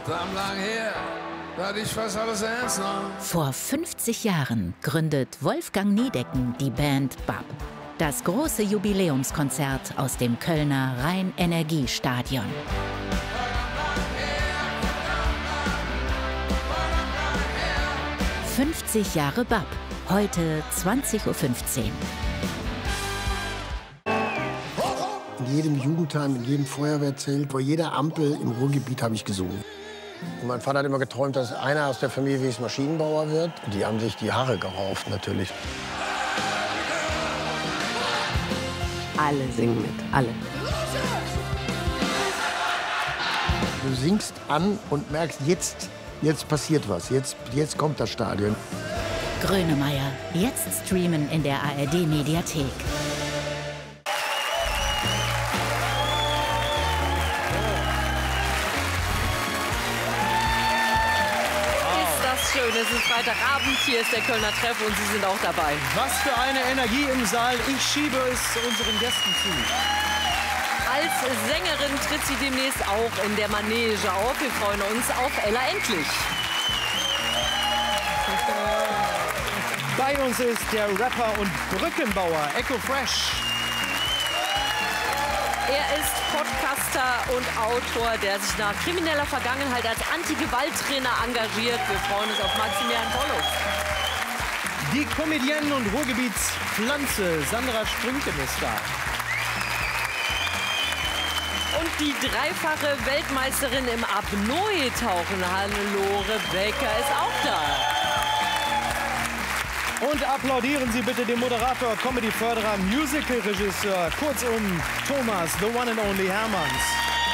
Lang her, da hatte ich fast alles ernst noch. Vor 50 Jahren gründet Wolfgang Niedecken die Band BAP. Das große Jubiläumskonzert aus dem Kölner Rhein-Energie-Stadion. 50 Jahre BAP, heute 20:15 Uhr. In jedem Jugendheim, in jedem Feuerwehrzelt, vor jeder Ampel im Ruhrgebiet habe ich gesungen. Und mein Vater hat immer geträumt, dass einer aus der Familie wenigstens Maschinenbauer wird. Die haben sich die Haare gerauft, natürlich. Alle singen mit, alle. Du singst an und merkst, jetzt passiert was, jetzt kommt das Stadion. Grönemeyer, jetzt streamen in der ARD-Mediathek. Schön, es ist Freitagabend, hier ist der Kölner Treff und Sie sind auch dabei. Was für eine Energie im Saal, ich schiebe es unseren Gästen zu. Als Sängerin tritt sie demnächst auch in der Manege auf. Wir freuen uns auf Ella Endlich. Bei uns ist der Rapper und Brückenbauer Echo Fresh. Er ist Podcaster und Autor, der sich nach krimineller Vergangenheit als Anti-Gewalt-Trainer engagiert. Wir freuen uns auf Maximilian Pollux. Die Comedienne und Ruhrgebietspflanze Sandra Strünken ist da. Und die dreifache Weltmeisterin im Apnoe-Tauchen, Hannelore Becker, ist auch da. Und applaudieren Sie bitte den Moderator, Comedy-Förderer, Musical-Regisseur, kurzum Thomas, the one and only Hermanns.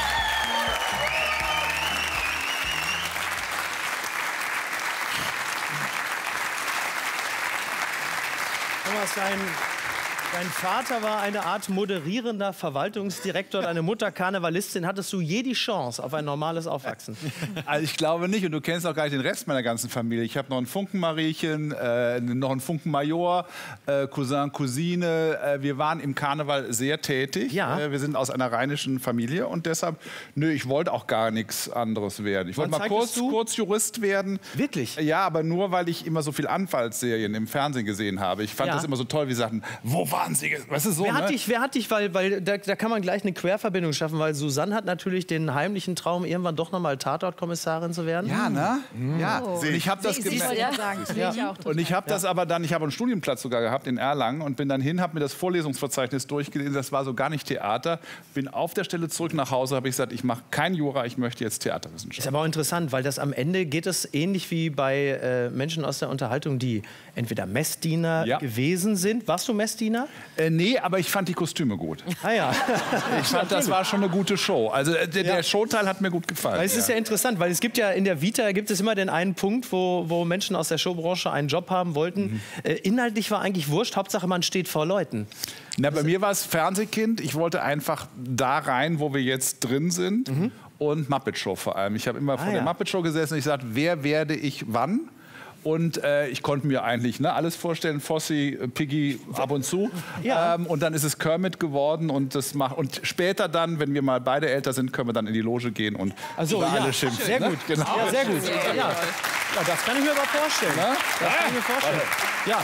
Thomas, dein Vater war eine Art moderierender Verwaltungsdirektor, deine Mutter Karnevalistin. Hattest du je die Chance auf ein normales Aufwachsen? Also ich glaube nicht, und du kennst auch gar nicht den Rest meiner ganzen Familie. Ich habe noch ein Funkenmariechen, noch ein Funkenmajor, Cousin, Cousine. Wir waren im Karneval sehr tätig. Ja. Wir sind aus einer rheinischen Familie und deshalb, nö, ich wollte auch gar nichts anderes werden. Ich wollte mal kurz Jurist werden. Wirklich? Ja, aber nur, weil ich immer so viel Anwaltsserien im Fernsehen gesehen habe. Ich fand das immer so toll, wie sie sagten, wo waren Sie? Was ist so, wer hat dich, weil da kann man gleich eine Querverbindung schaffen, weil Susanne hat natürlich den heimlichen Traum, irgendwann doch noch mal Tatortkommissarin zu werden. Ja, ne? Ja. Und ich habe das gemerkt. Und ich habe das aber dann, ich habe einen Studienplatz sogar gehabt in Erlangen und bin dann hin, habe mir das Vorlesungsverzeichnis durchgelesen. Das war so gar nicht Theater. Bin auf der Stelle zurück nach Hause, habe ich gesagt, ich mache kein Jura, ich möchte jetzt Theaterwissenschaft. Ist aber auch interessant, weil das am Ende geht es ähnlich wie bei Menschen aus der Unterhaltung, die entweder Messdiener gewesen sind. Warst du Messdiener? Nee, aber ich fand die Kostüme gut. Ah ja. Ich fand, das war schon eine gute Show. Also der Showteil hat mir gut gefallen. Es ist ja interessant, weil es gibt ja in der Vita gibt es immer den einen Punkt, wo Menschen aus der Showbranche einen Job haben wollten. Inhaltlich war eigentlich wurscht, Hauptsache man steht vor Leuten. Na, bei mir war es Fernsehkind. Ich wollte einfach da rein, wo wir jetzt drin sind. Und Muppet Show vor allem. Ich habe immer vor der Muppet Show gesessen und ich gesagt, wer werde ich wann? Und ich konnte mir eigentlich alles vorstellen, Fossi, Piggy ab und zu. Ja. Und dann ist es Kermit geworden und später dann, wenn wir mal beide älter sind, können wir dann in die Loge gehen und über alle schimpfen. Sehr gut, genau. Ja, sehr gut. Ja, das kann ich mir aber vorstellen. Das kann ich mir vorstellen. Ja.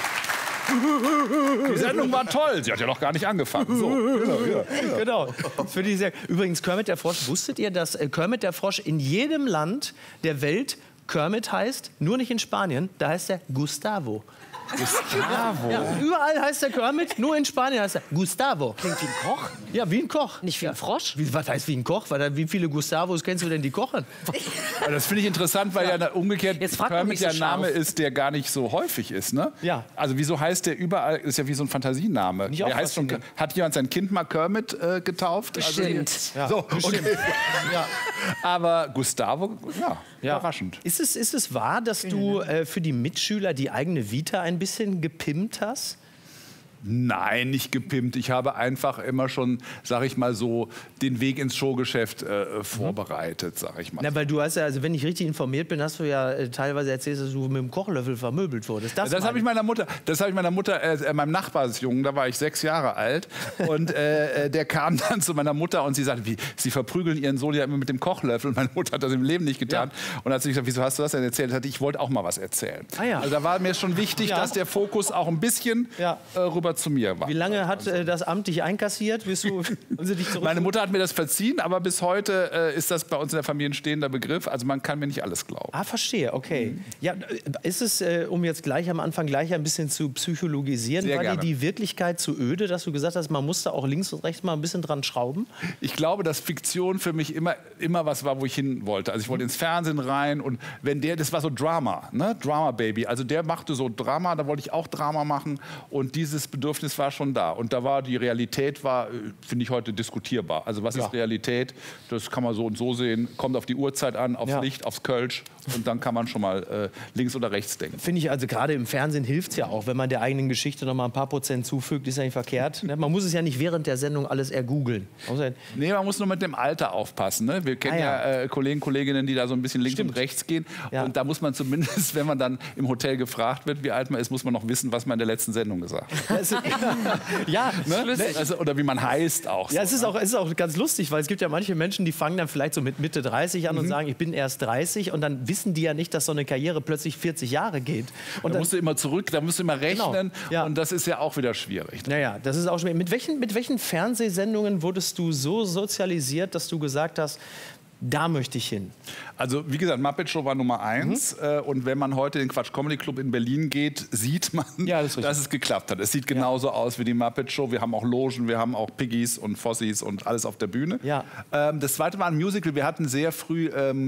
Die Sendung war toll. Sie hat ja noch gar nicht angefangen. So, genau. Übrigens, Kermit der Frosch, wusstet ihr, dass Kermit der Frosch in jedem Land der Welt Kermit heißt, nur nicht in Spanien, da heißt er Gustavo. Gustavo? Ja, überall heißt er Kermit, nur in Spanien heißt er Gustavo. Klingt wie ein Koch? Ja, wie ein Koch. Nicht wie ein Frosch? Was heißt wie ein Koch? Wie viele Gustavos kennst du denn, die kochen? Das finde ich interessant, weil ja umgekehrt Kermit so der Name ist, der gar nicht so häufig ist. Ne? Ja. Also wieso heißt der überall, ist ja wie so ein Fantasiename. Der heißt schon, hat jemand sein Kind mal Kermit getauft? Bestimmt. Also, okay. Ja. Aber Gustavo, überraschend. Ist es wahr, dass du für die Mitschüler die eigene Vita ein bisschen gepimpt hast? Nein, nicht gepimpt. Ich habe einfach immer schon, sag ich mal so, den Weg ins Showgeschäft vorbereitet, sag ich mal. Na, weil du hast ja, also wenn ich richtig informiert bin, hast du ja teilweise erzählt, dass du mit dem Kochlöffel vermöbelt wurdest. Das habe ich meiner Mutter, meinem Nachbarsjungen, da war ich 6 Jahre alt, und der kam dann zu meiner Mutter und sie sagte, wie, Sie verprügeln Ihren Sohn ja immer mit dem Kochlöffel. Und meine Mutter hat das im Leben nicht getan. Ja. Und hat sich gesagt, wieso hast du das denn erzählt? Ich wollte auch mal was erzählen. Ah, ja. Also da war mir schon wichtig, dass der Fokus auch ein bisschen rüber zu mir war. Wie lange hat das Amt dich einkassiert? Meine Mutter hat mir das verziehen, aber bis heute ist das bei uns in der Familie ein stehender Begriff. Also man kann mir nicht alles glauben. Ah, verstehe, okay. Ja, ist es, um jetzt gleich am Anfang ein bisschen zu psychologisieren, Sehr war gerne. die Wirklichkeit zu öde, dass du gesagt hast, man musste auch links und rechts mal ein bisschen dran schrauben? Ich glaube, dass Fiktion für mich immer was war, wo ich hin wollte. Also ich wollte ins Fernsehen rein, und wenn das war so Drama, ne? Drama Baby. Also der machte so Drama, da wollte ich auch Drama machen, und dieses Bedürfnis war schon da. Und da war die Realität, finde ich heute diskutierbar. Also was ist Realität? Das kann man so und so sehen. Kommt auf die Uhrzeit an, aufs Licht, aufs Kölsch, und dann kann man schon mal links oder rechts denken. Finde ich, also gerade im Fernsehen hilft es ja auch, wenn man der eigenen Geschichte noch mal ein paar Prozent zufügt, ist ja nicht verkehrt. Man muss es ja nicht während der Sendung alles ergoogeln. Nee, man muss nur mit dem Alter aufpassen. Ne? Wir kennen Kollegen, Kolleginnen, die da so ein bisschen links und rechts gehen. Ja. Und da muss man zumindest, wenn man dann im Hotel gefragt wird, wie alt man ist, muss man noch wissen, was man in der letzten Sendung gesagt hat. Ja, ne? Also, oder wie man heißt auch. Ja, so, es ist auch ganz lustig, weil es gibt ja manche Menschen, die fangen dann vielleicht so mit Mitte 30 an und sagen, ich bin erst 30, und dann wissen die ja nicht, dass so eine Karriere plötzlich 40 Jahre geht. Und da musst du immer zurück, da musst du immer rechnen, genau, ja. Und das ist ja auch wieder schwierig. Naja, das ist auch schwierig. Mit welchen Fernsehsendungen wurdest du so sozialisiert, dass du gesagt hast, da möchte ich hin? Also wie gesagt, Muppet Show war Nummer 1. Und wenn man heute in den Quatsch Comedy Club in Berlin geht, sieht man, dass es geklappt hat. Es sieht genauso aus wie die Muppet Show. Wir haben auch Logen, wir haben auch Piggies und Fossies und alles auf der Bühne. Ja. Das zweite war ein Musical. Wir hatten sehr früh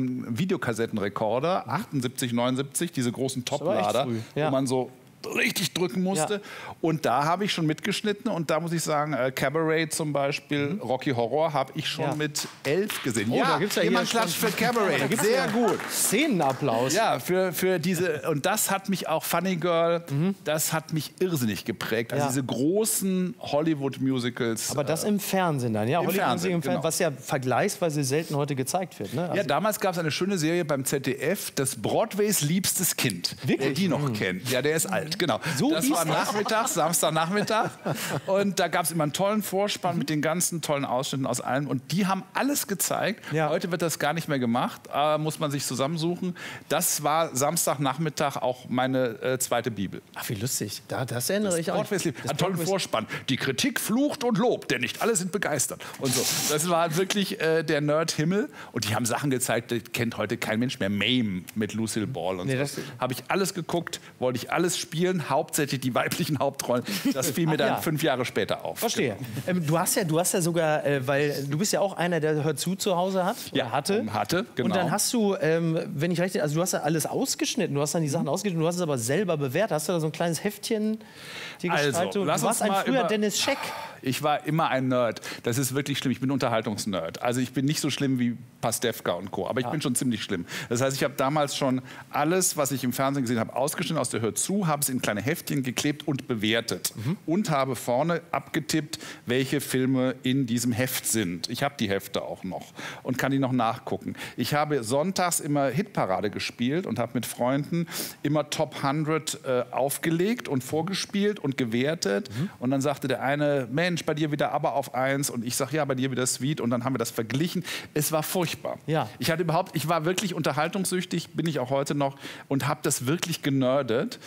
Videokassettenrekorder, 78, 79, diese großen Toplader, wo man so richtig drücken musste. Ja. Und da habe ich schon mitgeschnitten, und da muss ich sagen, Cabaret zum Beispiel, Rocky Horror, habe ich schon mit 11 gesehen. Oh, da gibt's ja jemand klatscht für Cabaret. Sehr gut. Szenenapplaus. Ja, für diese, und das hat mich auch, Funny Girl, das hat mich irrsinnig geprägt. Also diese großen Hollywood-Musicals. Aber das im Fernsehen dann, ja? Im Fernsehen, genau. Was ja vergleichsweise selten heute gezeigt wird. Ne? Also ja, damals gab es eine schöne Serie beim ZDF, das Broadways liebstes Kind. Wirklich? Wer die noch kennt. Ja, der ist alt. Genau. So das war nachmittags, Samstagnachmittag. Und da gab es immer einen tollen Vorspann mit den ganzen tollen Ausschnitten aus allem. Und die haben alles gezeigt. Ja. Heute wird das gar nicht mehr gemacht. Muss man sich zusammensuchen. Das war Samstagnachmittag auch meine zweite Bibel. Ach, wie lustig. Das erinnere ich auch. Einen tollen Vorspann. Die Kritik flucht und lobt, denn nicht alle sind begeistert. Und so. Das war wirklich der Nerd-Himmel. Und die haben Sachen gezeigt, die kennt heute kein Mensch mehr. Mame mit Lucille Ball und so. Habe ich alles geguckt, wollte ich alles spielen. Hauptsächlich die weiblichen Hauptrollen. Das fiel mir dann 5 Jahre später auf. Verstehe. Du hast ja sogar, weil du bist ja auch einer, der Hört zu Hause hat. Ja, hatte, genau. Und dann hast du, wenn ich recht, also du hast ja alles ausgeschnitten, du hast dann die Sachen ausgeschnitten, du hast es aber selber bewertet. Hast du da so ein kleines Heftchen dir gestaltet? Du warst früher Dennis Scheck. Ich war immer ein Nerd. Das ist wirklich schlimm. Ich bin Unterhaltungsnerd. Also ich bin nicht so schlimm wie Pastewka und Co. Aber ich bin schon ziemlich schlimm. Das heißt, ich habe damals schon alles, was ich im Fernsehen gesehen habe, ausgeschnitten aus der Hört zu, habe es in kleine Heftchen geklebt und bewertet. Und habe vorne abgetippt, welche Filme in diesem Heft sind. Ich habe die Hefte auch noch und kann die noch nachgucken. Ich habe sonntags immer Hitparade gespielt und habe mit Freunden immer Top 100 aufgelegt und vorgespielt und gewertet. Und dann sagte der eine, Mensch, bei dir wieder aber auf 1, und ich sage, ja, bei dir wieder Sweet, und dann haben wir das verglichen. Es war furchtbar. Ja. Ich war wirklich unterhaltungssüchtig, bin ich auch heute noch, und habe das wirklich genördet.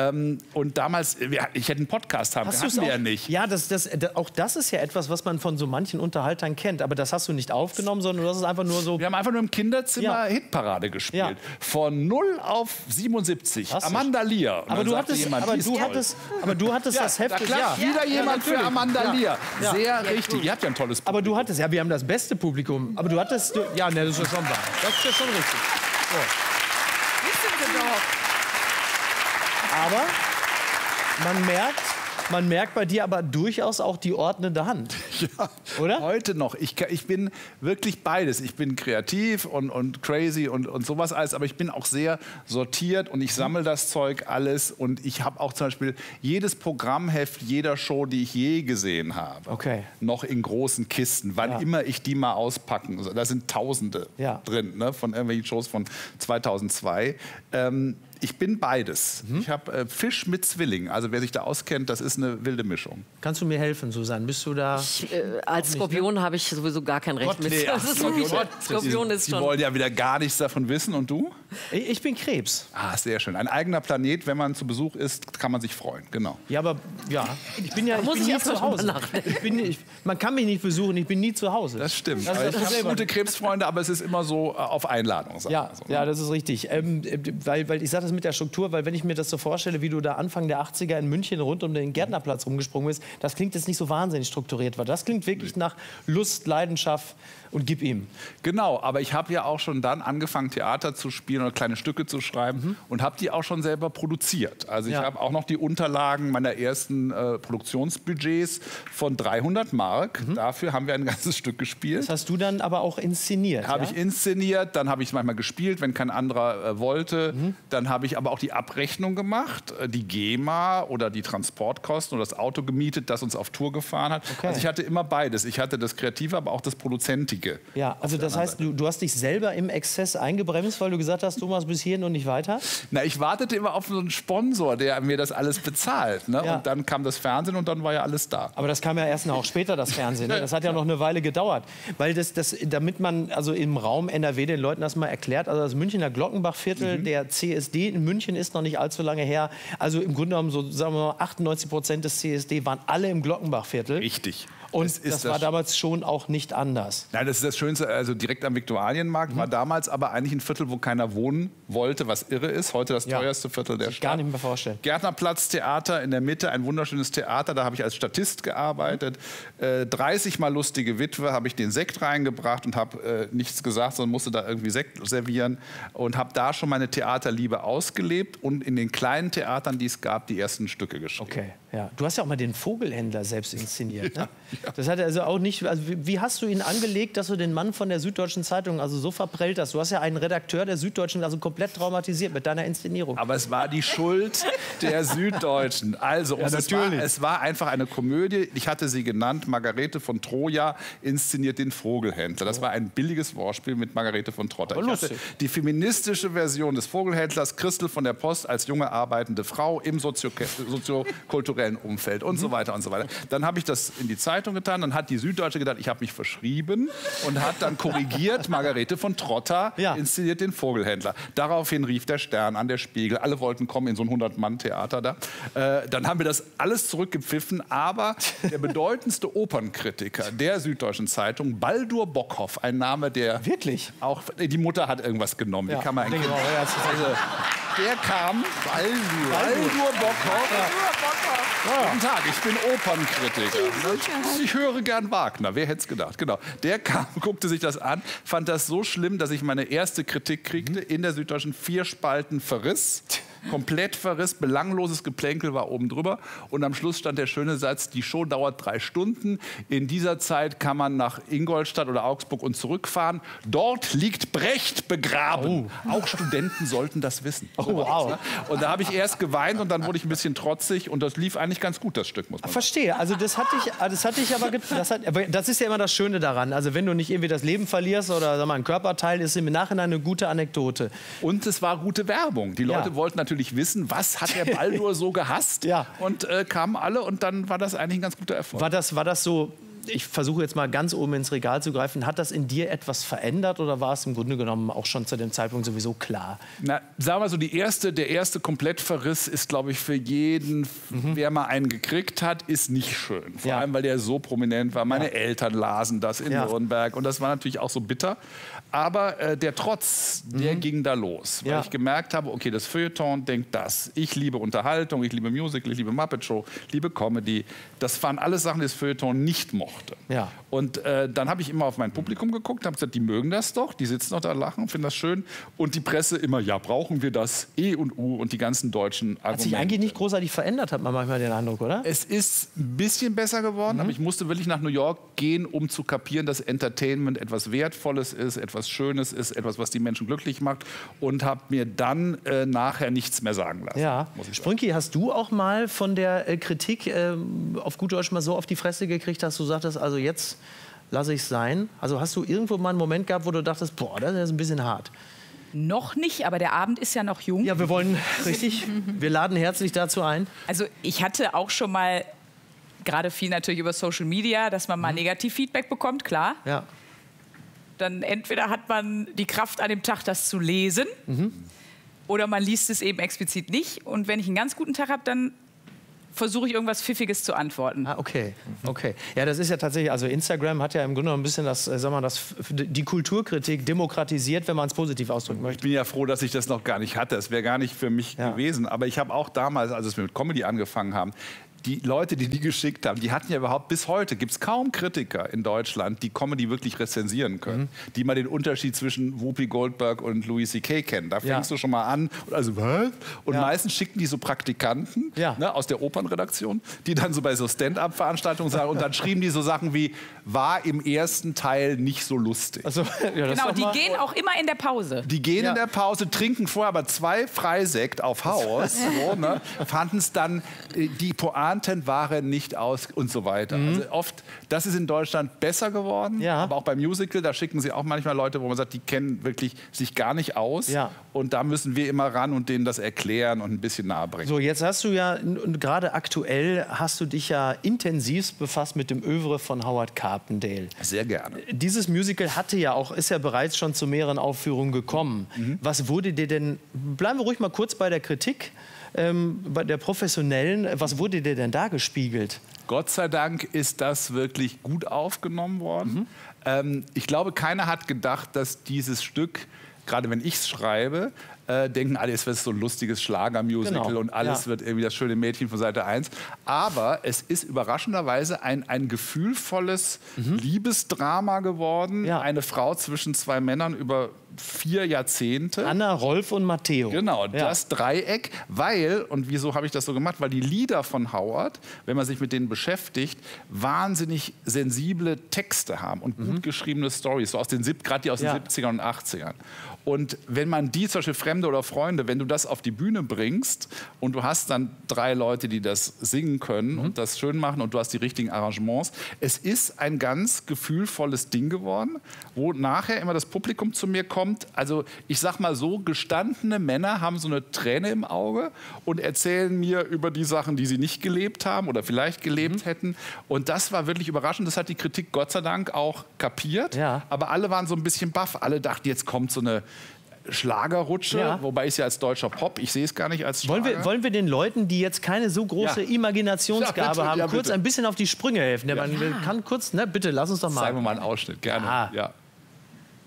Und damals, ich hätte einen Podcast haben, hatten wir ja nicht. Ja, auch das ist ja etwas, was man von so manchen Unterhaltern kennt, aber das hast du nicht aufgenommen, sondern du hast es einfach nur so... Wir haben einfach nur im Kinderzimmer Hitparade gespielt. Ja. Von 0 auf 77. Amanda Lear. Aber du hattest das Heft... Da klatscht wieder jemand für Amanda Lear. Sehr richtig. Ihr habt ja ein tolles Publikum. Aber du hattest, wir haben das beste Publikum. Aber du hattest, das ist ja schon wahr. Das ist ja schon richtig. So. Aber man merkt bei dir aber durchaus auch die ordnende Hand. Ja, Oder? Heute noch. Ich bin wirklich beides. Ich bin kreativ und crazy und sowas alles, aber ich bin auch sehr sortiert und ich sammle das Zeug alles und ich habe auch zum Beispiel jedes Programmheft jeder Show, die ich je gesehen habe, noch in großen Kisten, wann immer ich die mal auspacken. Da sind Tausende drin, ne, von irgendwelchen Shows von 2002. Ich bin beides. Ich habe Fisch mit Zwilling. Also wer sich da auskennt, das ist eine wilde Mischung. Kannst du mir helfen, Susanne? Bist du da? Als Skorpion habe ich sowieso gar kein Recht mit. Skorpion ist schon... Die wollen ja wieder gar nichts davon wissen. Und du? Ich bin Krebs. Ah, sehr schön. Ein eigener Planet, wenn man zu Besuch ist, kann man sich freuen. Genau. Ja, aber ich bin nie zu Hause. Man kann mich nicht besuchen, ich bin nie zu Hause. Das stimmt. Ich habe gute Krebsfreunde, aber es ist immer so auf Einladung. Ja, das ist richtig. Weil ich sage das mit der Struktur, weil wenn ich mir das so vorstelle, wie du da Anfang der 80er in München rund um den Gärtnerplatz rumgesprungen bist, das klingt jetzt nicht so wahnsinnig strukturiert. Das klingt wirklich nach Lust, Leidenschaft und gib ihm. Genau, aber ich habe ja auch schon dann angefangen, Theater zu spielen oder kleine Stücke zu schreiben und habe die auch schon selber produziert. Also ich habe auch noch die Unterlagen meiner ersten Produktionsbudgets von 300 Mark. Dafür haben wir ein ganzes Stück gespielt. Das hast du dann aber auch inszeniert? Habe ich inszeniert, dann habe ich es manchmal gespielt, wenn kein anderer wollte. Dann habe ich aber auch die Abrechnung gemacht, die GEMA oder die Transportkosten oder das Auto gemietet, das uns auf Tour gefahren hat. Also ich hatte immer beides. Ich hatte das Kreative, aber auch das Produzentige. Ja, also das heißt, du hast dich selber im Exzess eingebremst, weil du gesagt hast, Thomas, bis hierhin und nicht weiter? Na, ich wartete immer auf so einen Sponsor, der mir das alles bezahlt. Ne? Und dann kam das Fernsehen und dann war ja alles da. Aber das kam ja erst noch später, das Fernsehen. Ne? Das hat ja noch eine Weile gedauert. Weil damit man also im Raum NRW den Leuten das mal erklärt, also das Münchner Glockenbachviertel, der CSD in München ist noch nicht allzu lange her. Also im Grunde genommen, so sagen wir mal, 98% des CSD waren alle im Glockenbachviertel. Richtig. Und das war damals schon auch nicht anders. Nein, das ist das Schönste, also direkt am Viktualienmarkt war damals aber eigentlich ein Viertel, wo keiner wohnen wollte, was irre ist. Heute das teuerste Viertel der Stadt. Gar nicht mehr vorstellen. Gärtnerplatz, Theater in der Mitte, ein wunderschönes Theater, da habe ich als Statist gearbeitet. 30 Mal lustige Witwe, habe ich den Sekt reingebracht und habe nichts gesagt, sondern musste da irgendwie Sekt servieren und habe da schon meine Theaterliebe ausgelebt und in den kleinen Theatern, die es gab, die ersten Stücke geschrieben. Okay, ja. Du hast ja auch mal den Vogelhändler selbst inszeniert, ne? Das hat er also auch nicht. Also wie hast du ihn angelegt, dass du den Mann von der Süddeutschen Zeitung also so verprellt hast? Du hast ja einen Redakteur der Süddeutschen also komplett traumatisiert mit deiner Inszenierung. Aber es war die Schuld der Süddeutschen. Also es war einfach eine Komödie. Ich hatte sie genannt, Margarete von Troja inszeniert den Vogelhändler. Das war ein billiges Wortspiel mit Margarete von Trotter. Ich hatte die feministische Version des Vogelhändlers, Christel von der Post als junge arbeitende Frau im soziokulturellen Umfeld und so weiter und so weiter. Dann habe ich das in die Zeitung getan, dann hat die Süddeutsche gedacht, ich habe mich verschrieben und hat dann korrigiert, Margarete von Trotter inszeniert den Vogelhändler. Daraufhin rief der Stern an, der Spiegel, alle wollten kommen in so ein 100-Mann-Theater da. Dann haben wir das alles zurückgepfiffen, aber der bedeutendste Opernkritiker der Süddeutschen Zeitung, Baldur Bockhoff, ein Name, der wirklich auch, die Mutter hat irgendwas genommen, die kann man eigentlich, der kam, Baldur Bockhoff. Guten Tag, ich bin Opernkritiker. Ich höre gern Wagner, wer hätte es gedacht. Genau. Der kam, guckte sich das an, fand das so schlimm, dass ich meine erste Kritik kriegte, in der Süddeutschen 4 Spalten Verriss. Komplett Verriss, belangloses Geplänkel war oben drüber. Und am Schluss stand der schöne Satz, die Show dauert 3 Stunden. In dieser Zeit kann man nach Ingolstadt oder Augsburg und zurückfahren. Dort liegt Brecht begraben. Auch Studenten sollten das wissen. Wow. Und da habe ich erst geweint und dann wurde ich ein bisschen trotzig. Und das lief eigentlich ganz gut, das Stück, muss man sagen. Verstehe. Also das hatte ich aber das ist ja immer das Schöne daran. Also wenn du nicht irgendwie das Leben verlierst oder sag mal, ein Körperteil, ist im Nachhinein eine gute Anekdote. Und es war gute Werbung. Die Leute wollten natürlich wissen, was hat der Baldur so gehasst. Und kamen alle und dann war das eigentlich ein ganz guter Erfolg. War das so, ich versuche jetzt mal ganz oben ins Regal zu greifen, hat das in dir etwas verändert oder war es im Grunde genommen auch schon zu dem Zeitpunkt sowieso klar? Na, sagen wir so, der erste Komplettverriss ist, glaube ich, für jeden, wer mal einen gekriegt hat, ist nicht schön. Vor allem, weil der so prominent war. Meine Eltern lasen das in Nürnberg und das war natürlich auch so bitter. Aber der Trotz, der ging da los, weil ich gemerkt habe, okay, das Feuilleton denkt das. Ich liebe Unterhaltung, ich liebe Musical, ich liebe Muppet Show, ich liebe Comedy. Das waren alles Sachen, die das Feuilleton nicht mochte. mochte. Ja. Und dann habe ich immer auf mein Publikum geguckt, habe gesagt, die mögen das doch, die sitzen noch da, lachen, finden das schön. Und die Presse immer, ja, brauchen wir das, E und U und die ganzen deutschen Argumente. Hat sich eigentlich nicht großartig verändert, hat man manchmal den Eindruck, oder? Es ist ein bisschen besser geworden, aber ich musste wirklich nach New York gehen, um zu kapieren, dass Entertainment etwas Wertvolles ist, etwas Schönes ist, etwas, was die Menschen glücklich macht, und habe mir dann nachher nichts mehr sagen lassen. Ja. Sprünki, hast du auch mal von der Kritik auf gut Deutsch mal so auf die Fresse gekriegt, dass du sagtest, also jetzt lasse ich es sein? Also hast du irgendwo mal einen Moment gehabt, wo du dachtest, boah, das ist ein bisschen hart? Noch nicht, aber der Abend ist ja noch jung. Ja, wir wollen, richtig, wir laden herzlich dazu ein. Also ich hatte auch schon mal, gerade viel natürlich über Social Media, dass man mal Negativfeedback bekommt, klar. Ja. Dann entweder hat man die Kraft an dem Tag, das zu lesen, oder man liest es eben explizit nicht. Und wenn ich einen ganz guten Tag habe, dann versuche ich irgendwas Pfiffiges zu antworten. Ah, okay. Okay. Ja, das ist ja tatsächlich, also Instagram hat ja im Grunde noch ein bisschen die Kulturkritik demokratisiert, wenn man es positiv ausdrücken möchte. Ich bin ja froh, dass ich das noch gar nicht hatte. Das wäre gar nicht für mich gewesen. Aber ich habe auch damals, als wir mit Comedy angefangen haben, die Leute, die geschickt haben, die hatten ja überhaupt, bis heute gibt es kaum Kritiker in Deutschland, die Comedy wirklich rezensieren können, die mal den Unterschied zwischen Whoopi Goldberg und Louis C.K. kennen. Da fängst du schon mal an, also was? Und meistens schicken die so Praktikanten aus der Opernredaktion, die dann so bei so Stand-up-Veranstaltungen sagen, und dann schrieben die so Sachen wie, war im ersten Teil nicht so lustig. Also, genau, die gehen auch immer in der Pause. Die gehen in der Pause, trinken vorher aber 2 Freisekt auf Haus, so, ne? Fanden es dann, die Pointe waren nicht aus und so weiter. Also oft, das ist in Deutschland besser geworden, aber auch beim Musical, da schicken sie auch manchmal Leute, wo man sagt, die kennen wirklich sich gar nicht aus, und da müssen wir immer ran und denen das erklären und ein bisschen nahebringen. So, jetzt hast du ja, gerade aktuell hast du dich ja intensiv befasst mit dem Œuvre von Howard Carpendale. Sehr gerne. Dieses Musical ist ja bereits schon zu mehreren Aufführungen gekommen. Was wurde dir denn, bleiben wir ruhig mal kurz bei der Kritik, bei der professionellen, was wurde dir denn da gespiegelt? Gott sei Dank ist das wirklich gut aufgenommen worden. Ich glaube, keiner hat gedacht, dass dieses Stück, gerade wenn ich es schreibe, denken alle, es wird so ein lustiges Schlagermusical und alles wird irgendwie das schöne Mädchen von Seite 1. Aber es ist überraschenderweise ein gefühlvolles Liebesdrama geworden. Eine Frau zwischen 2 Männern über 4 Jahrzehnte. Anna, Rolf und Matteo. Genau, das Dreieck, weil, und wieso habe ich das so gemacht, weil die Lieder von Howard, wenn man sich mit denen beschäftigt, wahnsinnig sensible Texte haben und gut geschriebene Storys, so gerade die aus den 70ern und 80ern. Und wenn man die, zum Beispiel Fremde oder Freunde, wenn du das auf die Bühne bringst und du hast dann 3 Leute, die das singen können und das schön machen und du hast die richtigen Arrangements, es ist ein ganz gefühlvolles Ding geworden, wo nachher immer das Publikum zu mir kommt. Also ich sag mal so, gestandene Männer haben so eine Träne im Auge und erzählen mir über die Sachen, die sie nicht gelebt haben oder vielleicht gelebt hätten. Und das war wirklich überraschend. Das hat die Kritik Gott sei Dank auch kapiert. Aber alle waren so ein bisschen baff. Alle dachten, jetzt kommt so eine Schlagerrutsche, wobei ich es ja als deutscher Pop, ich sehe es gar nicht als Schlager. Wollen wir den Leuten, die jetzt keine so große Imaginationsgabe haben, kurz ein bisschen auf die Sprünge helfen? Man kann kurz, bitte, lass uns doch mal. Zeigen wir mal einen Ausschnitt, gerne.